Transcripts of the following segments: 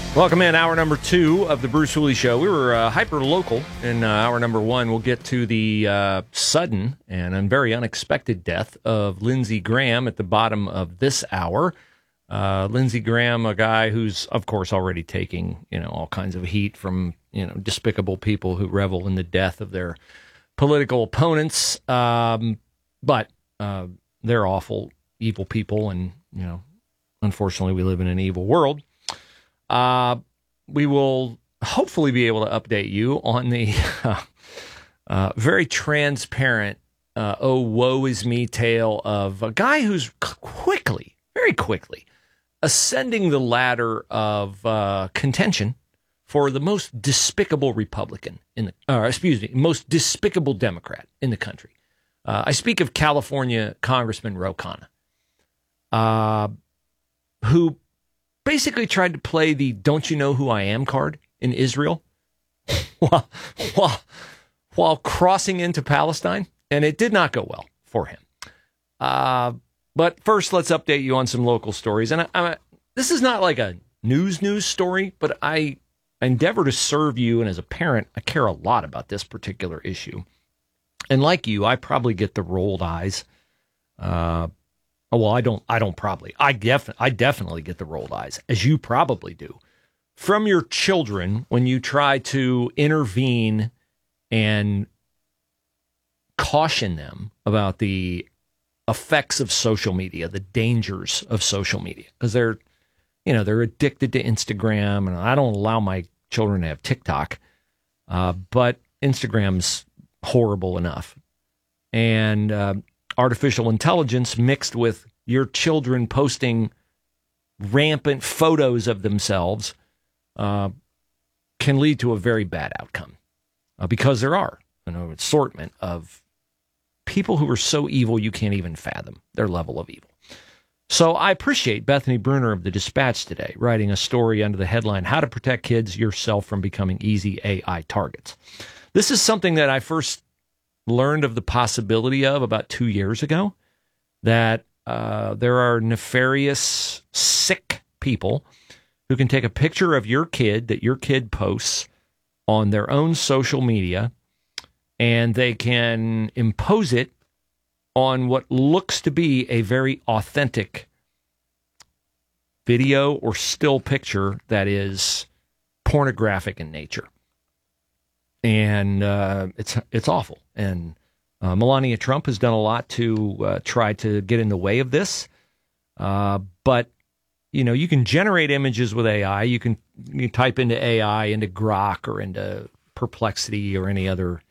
Welcome in hour number 2 of the Bruce Hooley Show. We were hyper-local in hour number 1. We'll get to the sudden and very unexpected death of Lindsey Graham at the bottom of this hour. Lindsey Graham, a guy who's, of course, already taking all kinds of heat from despicable people who revel in the death of their political opponents. But they're awful, evil people, and unfortunately, we live in an evil world. We will hopefully be able to update you on the very transparent, woe is me tale of a guy who's very quickly, ascending the ladder of contention for the most despicable most despicable Democrat in the country. I speak of California Congressman Ro Khanna, who basically tried to play the "don't you know who I am" card in Israel while crossing into Palestine, and it did not go well for him. But first, let's update you on some local stories. And this is not like a news story, but I endeavor to serve you, and as a parent, I care a lot about this particular issue. And like you, I probably get the rolled eyes. Well, I don't probably. I definitely get the rolled eyes, as you probably do, from your children when you try to intervene and caution them about the effects of social media, the dangers of social media, because they're addicted to Instagram, and I don't allow my children to have TikTok, but Instagram's horrible enough, and artificial intelligence mixed with your children posting rampant photos of themselves can lead to a very bad outcome, because there are an assortment of people who are so evil you can't even fathom their level of evil. So I appreciate Bethany Bruner of the Dispatch today writing a story under the headline, "How to Protect Kids Yourself from Becoming Easy AI Targets." This is something that I first learned of the possibility of about 2 years ago, that there are nefarious, sick people who can take a picture of your kid that your kid posts on their own social media, and they can impose it on what looks to be a very authentic video or still picture that is pornographic in nature. And it's awful. And Melania Trump has done a lot to try to get in the way of this. But, you can generate images with AI. You can type into AI, into Grok, or into Perplexity, or any other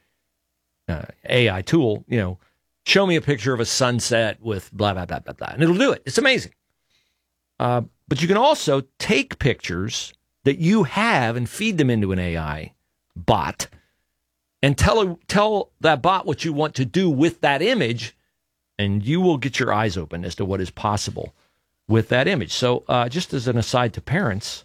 AI tool, show me a picture of a sunset with blah, blah, blah, blah, blah. And it'll do it. It's amazing. But you can also take pictures that you have and feed them into an AI bot, and tell that bot what you want to do with that image, and you will get your eyes open as to what is possible with that image. So just as an aside to parents,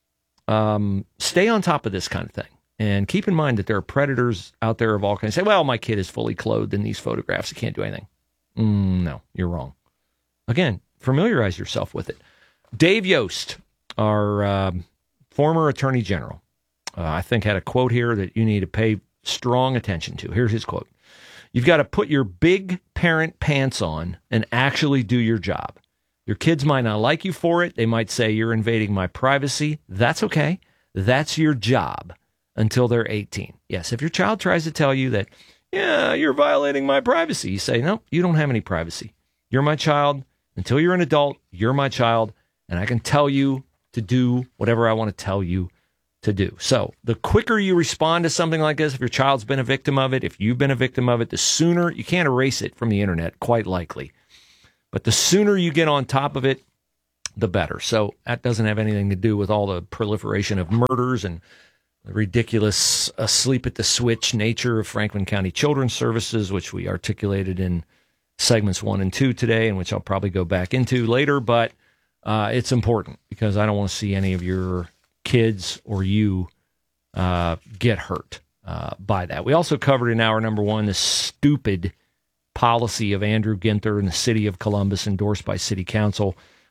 stay on top of this kind of thing. And keep in mind that there are predators out there of all kinds. Say, well, my kid is fully clothed in these photographs. He can't do anything. No, you're wrong. Again, familiarize yourself with it. Dave Yost, our former attorney general, I think had a quote here that you need to pay strong attention to. Here's his quote. "You've got to put your big parent pants on and actually do your job. Your kids might not like you for it. They might say you're invading my privacy. That's okay. That's your job until they're 18. Yes, if your child tries to tell you that, yeah, you're violating my privacy, you say, no, you don't have any privacy. You're my child. Until you're an adult, you're my child, and I can tell you to do whatever I want to tell you to do. So the quicker you respond to something like this, if your child's been a victim of it, if you've been a victim of it, the sooner, you can't erase it from the internet, quite likely, but the sooner you get on top of it, the better. So that doesn't have anything to do with all the proliferation of murders and the ridiculous asleep at the switch nature of Franklin County Children's Services, which we articulated in segments 1 and 2 today, and which I'll probably go back into later, but it's important because I don't want to see any of your kids or you get hurt by that. We also covered in hour number 1 the stupid policy of Andrew Ginther and the city of Columbus, endorsed by city council,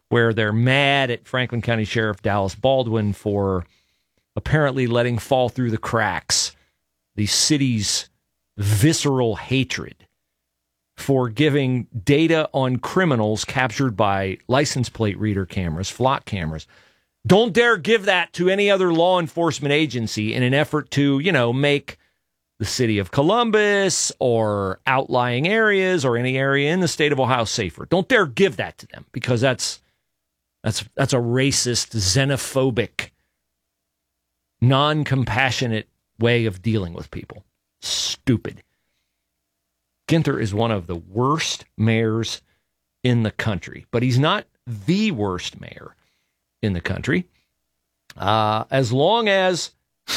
where they're mad at Franklin County Sheriff Dallas Baldwin for apparently letting fall through the cracks the city's visceral hatred for giving data on criminals captured by license plate reader cameras, flock cameras. Don't dare give that to any other law enforcement agency in an effort to, make the city of Columbus or outlying areas or any area in the state of Ohio safer. Don't dare give that to them, because that's a racist, xenophobic, non-compassionate way of dealing with people. Stupid. Ginther is one of the worst mayors in the country, but he's not the worst mayor in the country. As long as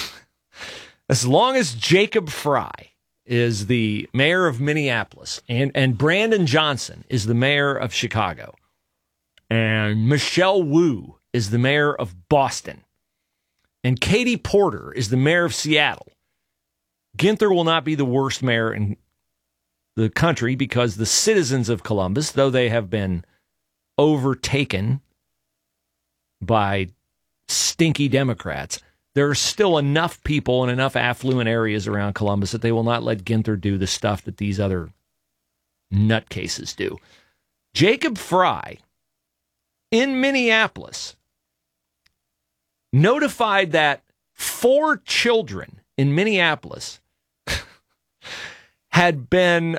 Jacob Frey is the mayor of Minneapolis and Brandon Johnson is the mayor of Chicago and Michelle Wu is the mayor of Boston and Katie Porter is the mayor of Seattle, Ginther will not be the worst mayor in the country, because the citizens of Columbus, though they have been overtaken by stinky Democrats, there are still enough people in enough affluent areas around Columbus that they will not let Ginther do the stuff that these other nutcases do. Jacob Frey in Minneapolis notified that 4 children in Minneapolis had been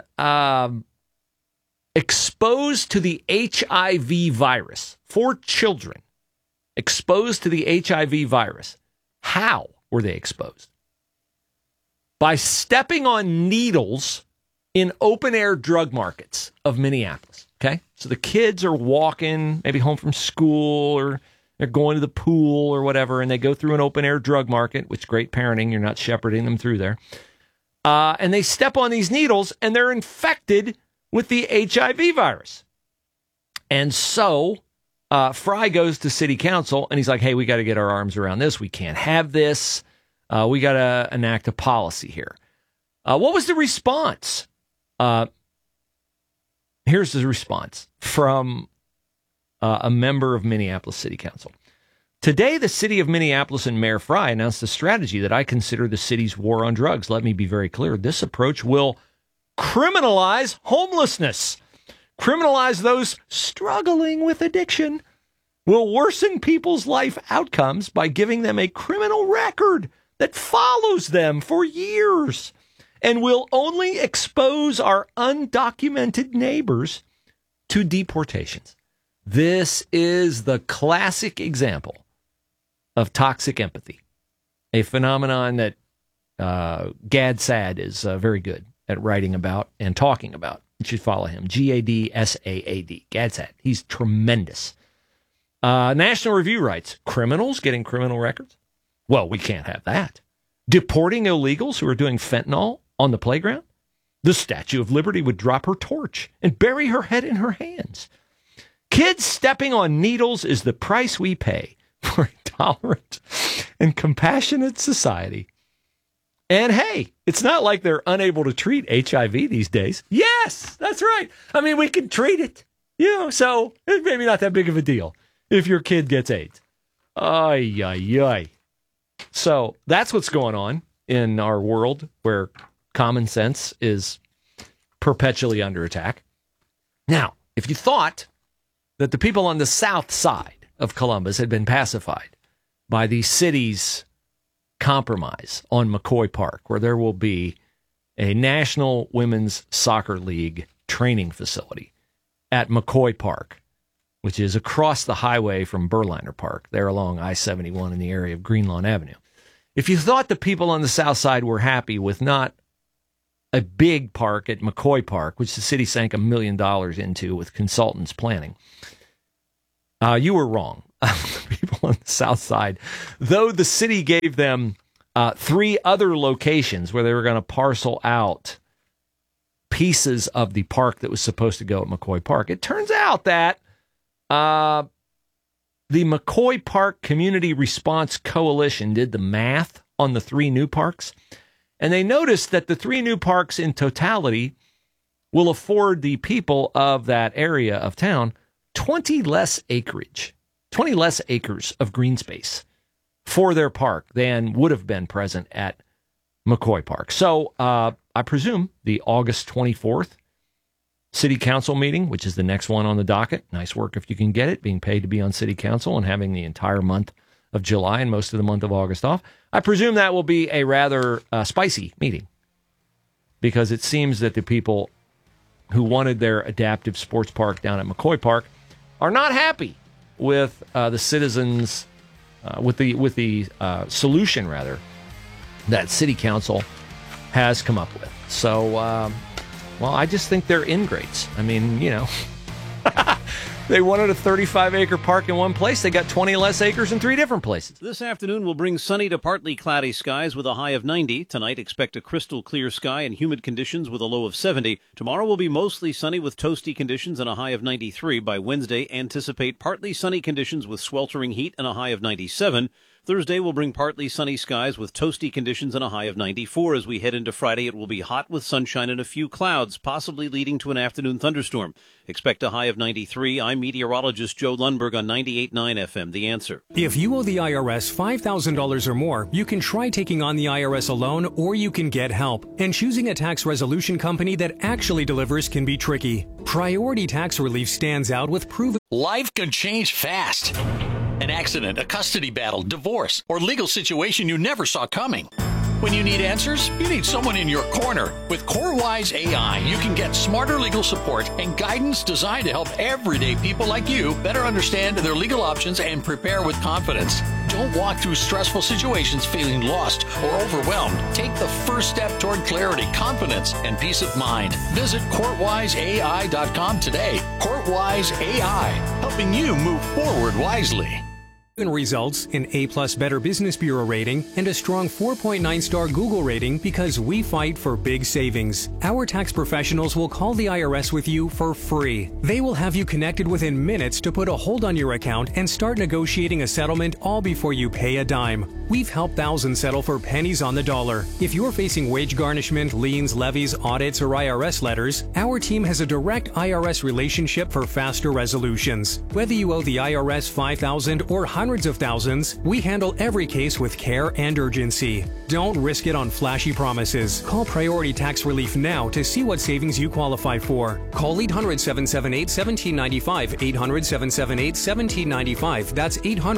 exposed to the HIV virus. 4 children exposed to the HIV virus. How were they exposed? By stepping on needles in open-air drug markets of Minneapolis. Okay? So the kids are walking, maybe home from school, or they're going to the pool or whatever, and they go through an open-air drug market, which great parenting, you're not shepherding them through there. And they step on these needles, and they're infected with the HIV virus. And so Frey goes to city council, and he's like, hey, we got to get our arms around this. We can't have this. We got to enact a policy here. What was the response? Here's the response from a member of Minneapolis City Council. Today, the city of Minneapolis and Mayor Frey announced a strategy that I consider the city's war on drugs. Let me be very clear. This approach will criminalize homelessness, criminalize those struggling with addiction, will worsen people's life outcomes by giving them a criminal record that follows them for years, and will only expose our undocumented neighbors to deportations. This is the classic example of toxic empathy, a phenomenon that Gad Saad is very good at writing about and talking about. You should follow him, G-A-D-S-A-A-D, Gad Saad. He's tremendous. National Review writes, criminals getting criminal records? Well, we can't have that. Deporting illegals who are doing fentanyl on the playground? The Statue of Liberty would drop her torch and bury her head in her hands. Kids stepping on needles is the price we pay for a tolerant and compassionate society. And hey, it's not like they're unable to treat HIV these days. Yes, that's right. I mean, we can treat it. So it's maybe not that big of a deal if your kid gets AIDS. Ay, ay, ay. So that's what's going on in our world where common sense is perpetually under attack. Now, if you thought that the people on the south side of Columbus had been pacified by the city's compromise on McCoy Park, where there will be a National Women's Soccer League training facility at McCoy Park, which is across the highway from Berliner Park, there along I-71 in the area of Greenlawn Avenue. If you thought the people on the south side were happy with not a big park at McCoy Park, which the city sank $1 million into with consultants planning, you were wrong. People on the south side, though the city gave them 3 other locations where they were going to parcel out pieces of the park that was supposed to go at McCoy Park, it turns out that the McCoy Park Community Response Coalition did the math on the 3 new parks, and they noticed that the 3 new parks in totality will afford the people of that area of town 20 less acreage, 20 less acres of green space for their park than would have been present at McCoy Park. So I presume the August 24th City Council meeting, which is the next one on the docket, nice work if you can get it, being paid to be on City Council and having the entire month of July and most of the month of August off. I presume that will be a rather spicy meeting, because it seems that the people who wanted their adaptive sports park down at McCoy Park are not happy with the citizens, with the solution, rather, that City Council has come up with. So, well, I just think they're ingrates. I mean, you know, they wanted a 35-acre park in one place. They got 20 less acres in 3 different places. This afternoon will bring sunny to partly cloudy skies with a high of 90. Tonight, expect a crystal clear sky and humid conditions with a low of 70. Tomorrow will be mostly sunny with toasty conditions and a high of 93. By Wednesday, anticipate partly sunny conditions with sweltering heat and a high of 97. Thursday will bring partly sunny skies with toasty conditions and a high of 94. As we head into Friday, it will be hot with sunshine and a few clouds, possibly leading to an afternoon thunderstorm. Expect a high of 93. I'm meteorologist Joe Lundberg on 98.9 FM, The Answer. If you owe the IRS $5,000 or more, you can try taking on the IRS alone, or you can get help. And choosing a tax resolution company that actually delivers can be tricky. Priority Tax Relief stands out with proven... Life can change fast. An accident, a custody battle, divorce, or legal situation you never saw coming. When you need answers, you need someone in your corner. With CoreWise AI, you can get smarter legal support and guidance designed to help everyday people like you better understand their legal options and prepare with confidence. Don't walk through stressful situations feeling lost or overwhelmed. Take the first step toward clarity, confidence, and peace of mind. Visit CourtWiseAI.com today. CourtWise AI, helping you move forward wisely. Results in A+ Better Business Bureau rating and a strong 4.9-star Google rating because we fight for big savings. Our tax professionals will call the IRS with you for free. They will have you connected within minutes to put a hold on your account and start negotiating a settlement all before you pay a dime. We've helped thousands settle for pennies on the dollar. If you're facing wage garnishment, liens, levies, audits, or IRS letters, our team has a direct IRS relationship for faster resolutions. Whether you owe the IRS $5,000 or hundreds of thousands, we handle every case with care and urgency. Don't risk it on flashy promises. Call Priority Tax Relief now to see what savings you qualify for. Call 800-778-1795, 800-778-1795. That's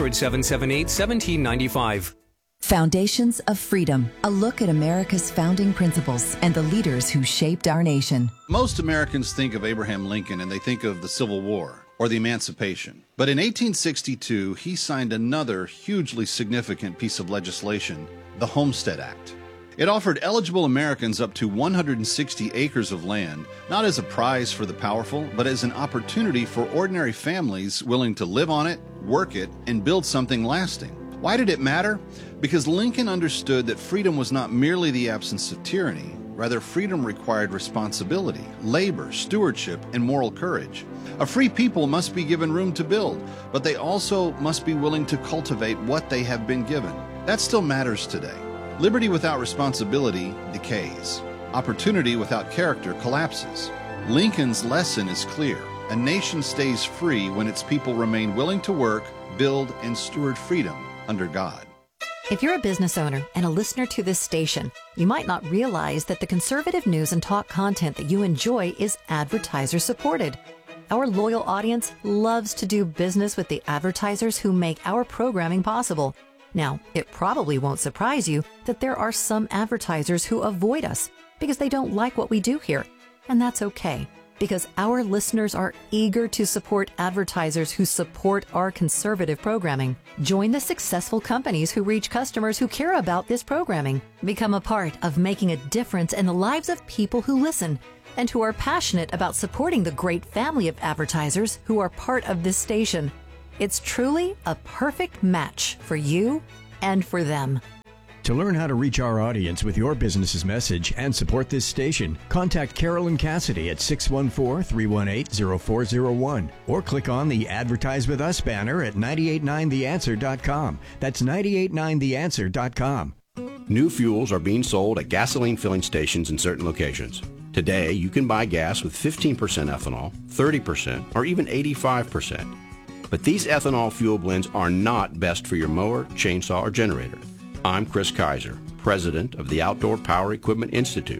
800-778-1795. Foundations of Freedom, a look at America's founding principles and the leaders who shaped our nation. Most Americans think of Abraham Lincoln and they think of the Civil War or the Emancipation. But in 1862, he signed another hugely significant piece of legislation, the Homestead Act. It offered eligible Americans up to 160 acres of land, not as a prize for the powerful, but as an opportunity for ordinary families willing to live on it, work it, and build something lasting. Why did it matter? Because Lincoln understood that freedom was not merely the absence of tyranny. Rather, freedom required responsibility, labor, stewardship, and moral courage. A free people must be given room to build, but they also must be willing to cultivate what they have been given. That still matters today. Liberty without responsibility decays. Opportunity without character collapses. Lincoln's lesson is clear. A nation stays free when its people remain willing to work, build, and steward freedom under God. If you're a business owner and a listener to this station, you might not realize that the conservative news and talk content that you enjoy is advertiser supported. Our loyal audience loves to do business with the advertisers who make our programming possible. Now, it probably won't surprise you that there are some advertisers who avoid us because they don't like what we do here. And that's okay, because our listeners are eager to support advertisers who support our conservative programming. Join the successful companies who reach customers who care about this programming. Become a part of making a difference in the lives of people who listen and who are passionate about supporting the great family of advertisers who are part of this station. It's truly a perfect match for you and for them. To learn how to reach our audience with your business's message and support this station, contact Carolyn Cassidy at 614-318-0401 or click on the Advertise With Us banner at 989theanswer.com. That's 989theanswer.com. New fuels are being sold at gasoline filling stations in certain locations. Today, you can buy gas with 15% ethanol, 30%, or even 85%. But these ethanol fuel blends are not best for your mower, chainsaw, or generator. I'm Chris Kaiser, president of the Outdoor Power Equipment Institute.